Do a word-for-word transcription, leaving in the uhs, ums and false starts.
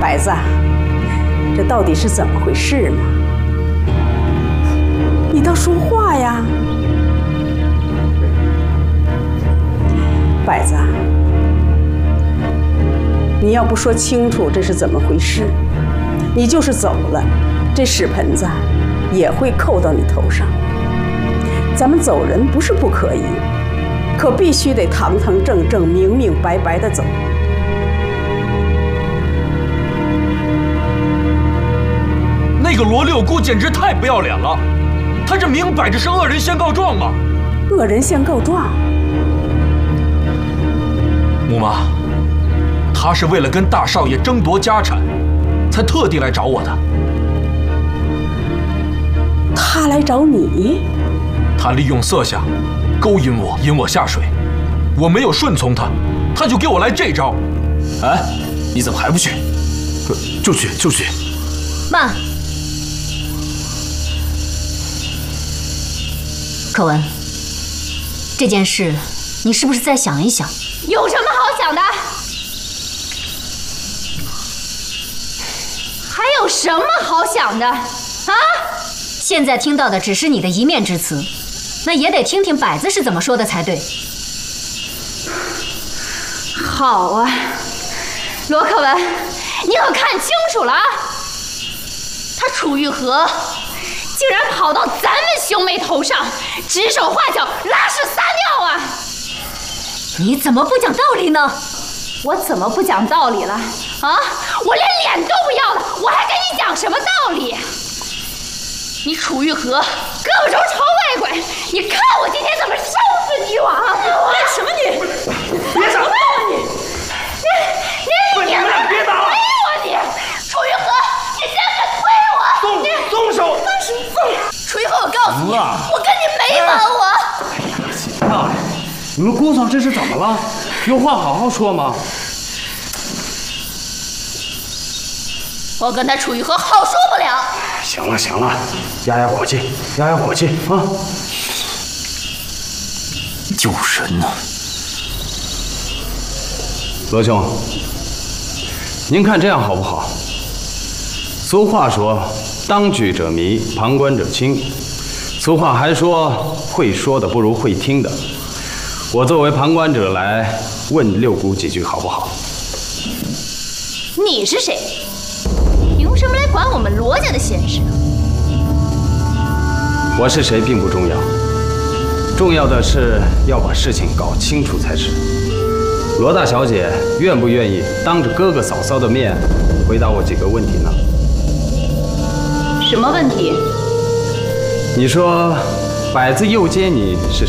百子，这到底是怎么回事嘛？你倒说话呀！百子，你要不说清楚这是怎么回事，你就是走了，这屎盆子也会扣到你头上。咱们走人不是不可以，可必须得堂堂正正、明明白白的走。 那个罗六姑简直太不要脸了，她这明摆着是恶人先告状嘛！ 恶人先告状？ 母妈，她是为了跟大少爷争夺家产，才特地来找我的。 她来找你？ 她利用色相，勾引我，引我下水。我没有顺从她，她就给我来这招。 哎，你怎么还不去？ 就去就去。 慢。可文，这件事你是不是再想一想？ 有什么好想的？还有什么好想的？啊？ 现在听到的只是你的一面之词，那也得听听百子是怎么说的才对。 好啊，罗可文，你可看清楚了啊！他楚玉和竟然跑到咱们兄妹头上，指手画脚，拉屎撒尿啊！ 你怎么不讲道理呢？ 我怎么不讲道理了？啊！我连脸都不要了，我还跟你讲什么道理？你楚玉和胳膊肘朝外拐，你看我今天怎么收拾你我啊！干什么你？别打我你！你你你别打了！推我你！楚玉和，你竟然敢推我！ 松松手！ 放手！放！楚玉和，我告诉你，我跟你没完！我。 哎呀，行了，你们姑嫂这是怎么了？有话好好说嘛。 我跟他楚玉和好说不了。 行了行了，压压火气，压压火气啊！ 丢人呐！ 罗兄，您看这样好不好？俗话说，当局者迷，旁观者清。俗话还说，会说的不如会听的。我作为旁观者来问六姑几句，好不好？ 你是谁？凭什么来管我们罗家的闲事？ 我是谁并不重要，重要的是要把事情搞清楚才是。罗大小姐愿不愿意当着哥哥嫂嫂的面回答我几个问题呢？ 什么问题？ 你说百子诱奸你是